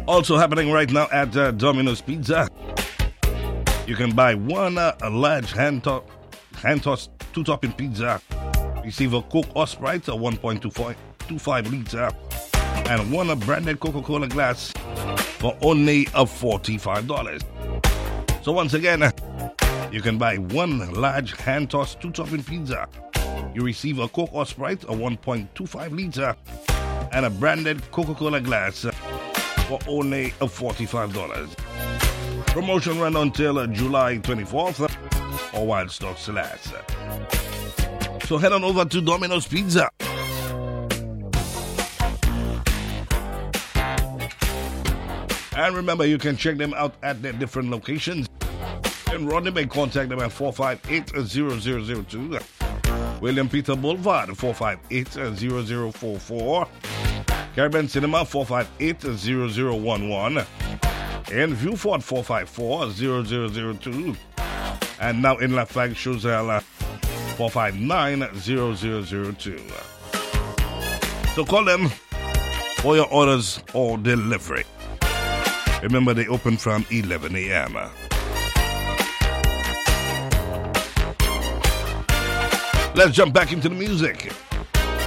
Also happening right now at Domino's Pizza. You can buy one large hand-tossed two-topping pizza. Receive a Coke or Sprite, a 1.25 liter, and one branded Coca-Cola glass for only $45. So once again, you can buy one large hand-tossed two-topping pizza. You receive a Coke or Sprite, a 1.25 liter, and a branded Coca-Cola glass for only $45. Promotion run until July 24th or while stocks last. So head on over to Domino's Pizza. And remember, you can check them out at their different locations. In Rodney, contact them at 458-0002. William Peter Boulevard, 458-0044. Caribbean Cinema, 458-0011. In Viewfort, 454-0002. And now in La Flag, Choiseul, 459-0002. So call them for your orders or delivery. Remember, they open from 11 a.m. Let's jump back into the music.